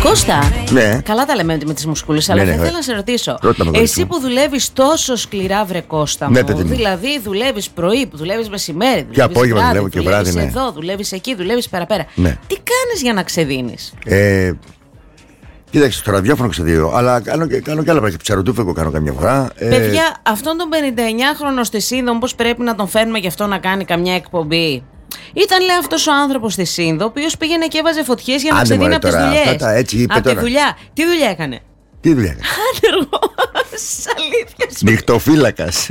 Κώστα, Ναι. καλά τα λέμε με τις μουσκούλες, αλλά θα ήθελα να σε ρωτήσω. Εσύ που δουλεύεις τόσο σκληρά, βρε Κώστα μου, δηλαδή δουλεύεις πρωί, που δουλεύεις μεσημέρι, και απόγευμα δουλεύω και βράδυ. Δουλεύεις εδώ, δουλεύεις εκεί, δουλεύεις παραπέρα. Ναι. Τι κάνεις για να ξεδίνεις? Κοίταξε, στο ραδιόφωνο ξεδίνω, αλλά κάνω και άλλα πράγματα. Ψαροτούφεκο κάνω καμιά φορά. Παιδιά, αυτόν τον 59χρονο στη Σύνδο, πώς πρέπει να τον φέρνουμε γι' αυτό να κάνει καμιά εκπομπή? Ήταν, λέει, αυτός ο άνθρωπος στη Σύνδο, ο οποίος πήγαινε και έβαζε φωτιές για να ξεδίνει από τις δουλειές. Από τη δουλειά. Τι δουλειά έκανε? Τι δουλειά έκανε? Άνεργος, αλήθεια. Νυχτοφύλακας.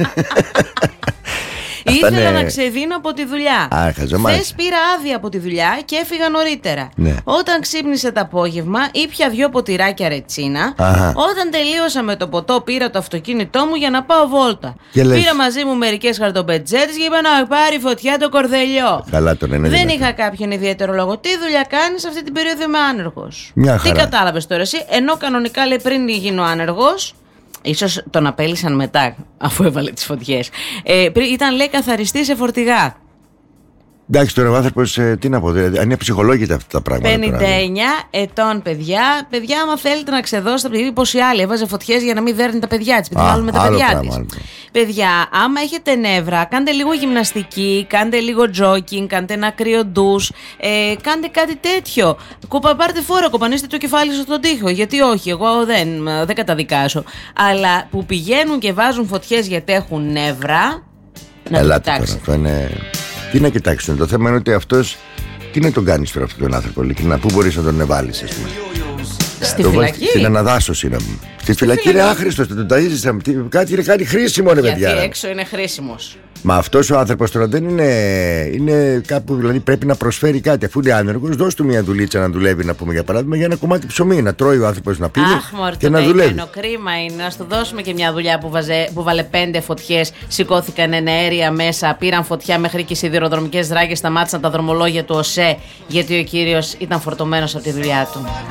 Ήθελα να ξεδίνω από τη δουλειά. Χθες πήρα άδεια από τη δουλειά και έφυγα νωρίτερα. Ναι. Όταν ξύπνησε το απόγευμα, ήπια 2 ποτηράκια ρετσίνα. Όταν τελείωσα με το ποτό, πήρα το αυτοκίνητό μου για να πάω βόλτα. Πήρα μαζί μου μερικές χαρτοπετσέτες και είπα να πάρει φωτιά το κορδελιό. Καλά, δεν είχα κάποιον ιδιαίτερο λόγο. Τι δουλειά κάνεις αυτή την περίοδο? Είμαι άνεργος. Τι κατάλαβες τώρα εσύ? Ενώ κανονικά, λέει, πριν γίνω άνεργος. Ίσως τον απέλυσαν μετά, αφού έβαλε τις φωτιές. Ήταν, λέει, καθαριστή σε φορτηγά. Εντάξει, τώρα ο άνθρωπος, τι να πω, αν είναι ψυχολόγητα αυτά τα πράγματα. 59 ετών, παιδιά. Παιδιά, άμα θέλετε να ξεδώσετε, επειδή πως οι άλλοι έβαζε φωτιές για να μην δέρνει τα παιδιά της. Επειδή βάλουμε τα παιδιά της. Παιδιά, άμα έχετε νεύρα, κάντε λίγο γυμναστική, κάντε λίγο τζόκινγκ, κάντε ένα κρύο ντους, κάντε κάτι τέτοιο. Πάρτε φόρο, κοπανίστε το κεφάλι σας στον τοίχο. Γιατί όχι, εγώ δεν καταδικάσω. Αλλά που πηγαίνουν και βάζουν φωτιές γιατί έχουν νεύρα, να το κοιτάξετε. Τι να κοιτάξουν, το θέμα είναι ότι αυτός. Τι να τον κάνεις τώρα αυτόν τον άνθρωπο, ειλικρινά? Πού μπορείς να τον εβάλεις, ας πούμε? Στη φυλακή. Στην αναδάσωση να μου. Στη φυλακή είναι άχρηστος, τον ταΐζεις. Κάτι είναι κάτι χρήσιμο, ρε παιδιά. Γιατί έξω είναι χρήσιμος. Μα αυτός ο άνθρωπος τώρα δεν είναι. Είναι κάπου, δηλαδή πρέπει να προσφέρει κάτι. Αφού είναι άνεργος, δώσ' του μια δουλίτσα να δουλεύει, να πούμε για παράδειγμα, για ένα κομμάτι ψωμί. Να τρώει ο άνθρωπος, να πίνει και να δουλεύει. Κρίμα είναι να του δώσουμε και μια δουλειά που βάλε 5 φωτιές, σηκώθηκαν εναέρια μέσα, πήραν φωτιά μέχρι και οι σιδηροδρομικές δράγες, σταμάτησαν τα δρομολόγια του ΟΣΕ, γιατί ο κύριος ήταν φορτωμένος από τη δουλειά του.